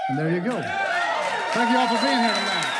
And there you go. Thank you all for being here tonight.